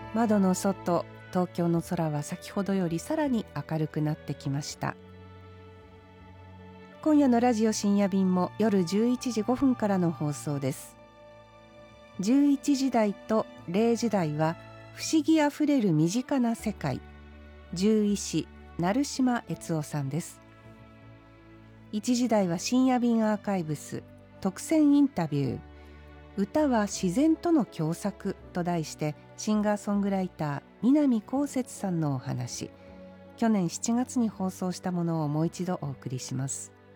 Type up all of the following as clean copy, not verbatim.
窓の外、東京の空は先ほどよりさらに明るくなってきました。今夜のラジオ深夜便も夜11時5分からの放送です。11時台と0時台は不思議あふれる身近な世界、獣医師成島悦夫さんです。1時台は深夜便アーカイブス特選インタビュー、歌は自然との共作と題してシンガーソングライター南こうせつさんのお話、去年7月に放送したものをもう一度お送りします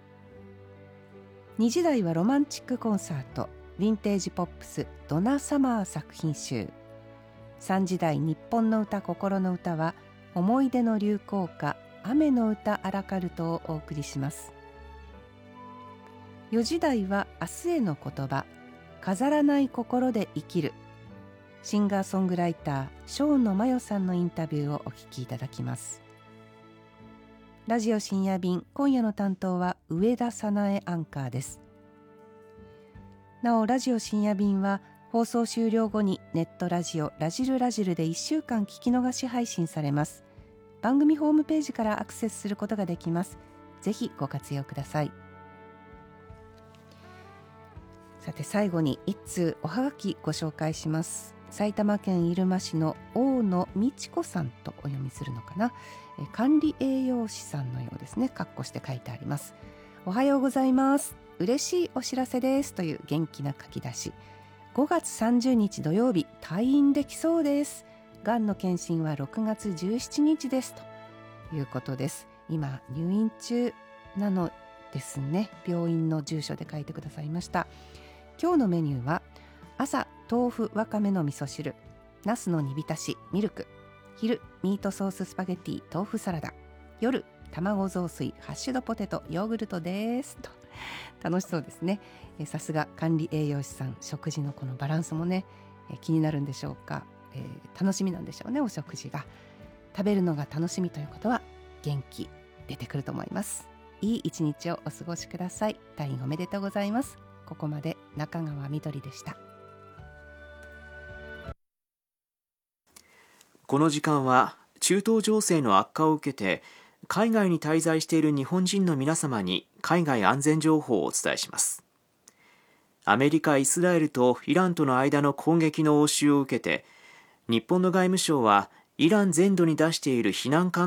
。2時台はロマンチックコンサートヴィンテージポップスドナサマー作品集。3時台日本の歌心の歌は思い出の流行歌雨の歌アラカルトをお送りします。4時台は明日への言葉飾らない心で生きる、シンガーソングライター生野真代さんのインタビューをお聞きいただきます。ラジオ深夜便、今夜の担当は上田早苗アンカーです。なおラジオ深夜便は放送終了後にネットラジオラジルラジルで1週間聞き逃し配信されます。番組ホームページからアクセスすることができます。ぜひご活用ください。さて最後に一通おはがきご紹介します。埼玉県入間市の大野美智子さんとお読みするのかな、管理栄養士さんのようですね。カッコして書いてあります。おはようございます、嬉しいお知らせですという元気な書き出し。5月30日土曜日退院できそうです。がんの検診は6月17日ですということです。今入院中なのですね。病院の住所で書いてくださいました。今日のメニューは朝豆腐わかめの味噌汁、ナスの煮浸しミルク、昼ミートソーススパゲッティ豆腐サラダ、夜卵雑炊ハッシュドポテトヨーグルトですと。楽しそうですね。さすが管理栄養士さん、食事のこのバランスもね、気になるんでしょうか。楽しみなんでしょうね。お食事が食べるのが楽しみということは元気出てくると思います。いい一日をお過ごしください。退院おめでとうございます。ここまで中川みどりでした。 この時間は中東情勢の悪化を受けて海外に滞在している日本人の皆様に海外安全情報をお伝えします。アメリカ、イスラエルとイランとの間の攻撃の応酬を受けて、日本の外務省はイラン全土に出している避難勧